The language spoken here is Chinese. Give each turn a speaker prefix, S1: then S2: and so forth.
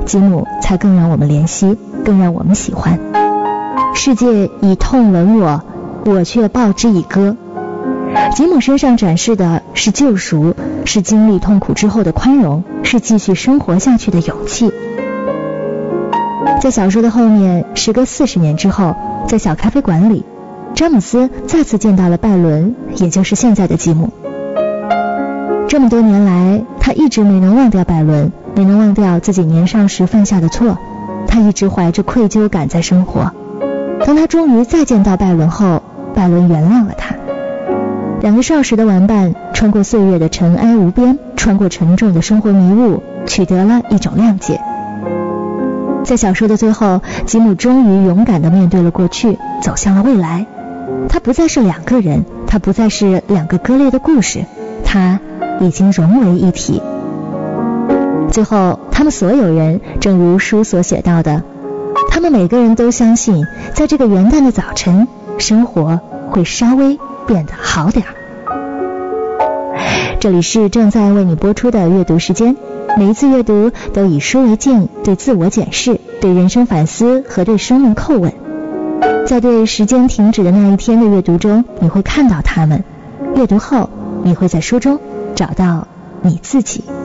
S1: 吉姆才更让我们怜惜，更让我们喜欢。世界以痛吻我，我却报之以歌。吉姆身上展示的是救赎，是经历痛苦之后的宽容，是继续生活下去的勇气。在小说的后面，时隔40年之后，在小咖啡馆里，詹姆斯再次见到了拜伦，也就是现在的吉姆。这么多年来，他一直没能忘掉拜伦，没能忘掉自己年少时犯下的错，他一直怀着愧疚感在生活。当他终于再见到拜伦后，拜伦原谅了他。两个少时的玩伴穿过岁月的尘埃无边，穿过沉重的生活迷雾，取得了一种谅解。在小说的最后，吉姆终于勇敢地面对了过去，走向了未来。他不再是两个人，他不再是两个割裂的故事，他已经融为一体。最后，他们所有人正如书所写到的，他们每个人都相信，在这个元旦的早晨，生活会稍微变得好点儿。这里是正在为你播出的阅读时间，每一次阅读都以书为镜，对自我检视，对人生反思和对生命叩问。在对时间停止的那一天的阅读中，你会看到他们；阅读后，你会在书中找到你自己。